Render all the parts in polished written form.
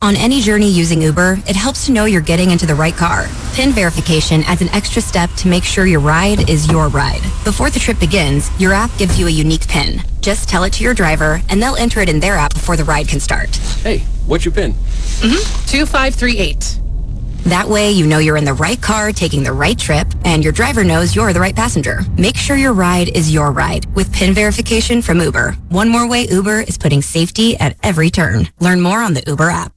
On any journey using Uber, it helps to know you're getting into the right car. PIN verification adds an extra step to make sure your ride is your ride. Before the trip begins, your app gives you a unique PIN. Just tell it to your driver, and they'll enter it in their app before the ride can start. Hey, what's your PIN? 2538. That way, you know you're in the right car taking the right trip, and your driver knows you're the right passenger. Make sure your ride is your ride with PIN verification from Uber. One more way Uber is putting safety at every turn. Learn more on the Uber app.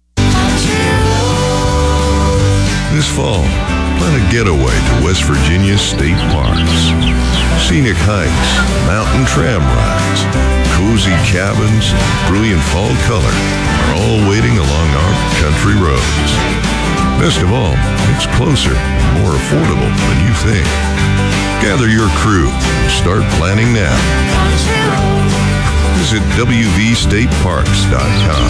This fall, plan a getaway to West Virginia's state parks. Scenic hikes, mountain tram rides, cozy cabins, and brilliant fall color are all waiting along our country roads. Best of all, it's closer and more affordable than you think. Gather your crew and start planning now. Visit WVStateParks.com.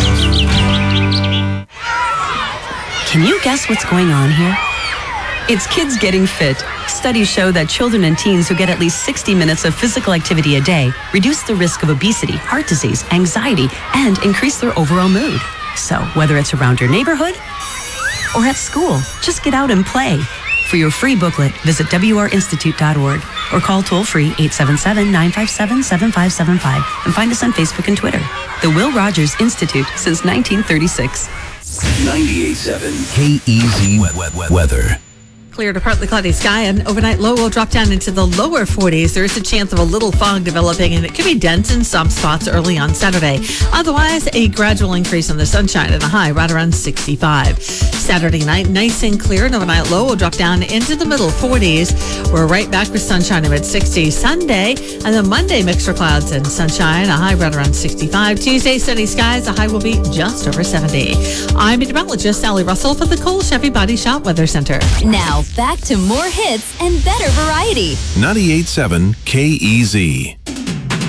Can you guess what's going on here? It's kids getting fit. Studies show that children and teens who get at least 60 minutes of physical activity a day reduce the risk of obesity, heart disease, anxiety, and increase their overall mood. So whether it's around your neighborhood or at school, just get out and play. For your free booklet, visit wrinstitute.org or call toll-free 877-957-7575 and find us on Facebook and Twitter. The Will Rogers Institute since 1936. 98.7 KEZ weather. Clear to partly cloudy sky, and overnight low will drop down into the lower 40s. There is a chance of a little fog developing, and it could be dense in some spots early on Saturday. Otherwise, a gradual increase in the sunshine and a high right around 65. Saturday night, nice and clear, and overnight low will drop down into the middle 40s. We're right back with sunshine in mid-60s Sunday, and then Monday, mixed for clouds and sunshine, a high right around 65. Tuesday, sunny skies, a high will be just over 70. I'm meteorologist Sally Russell for the Cole Chevy Body Shop Weather Center. Now, back to more hits and better variety. 98.7 KEZ.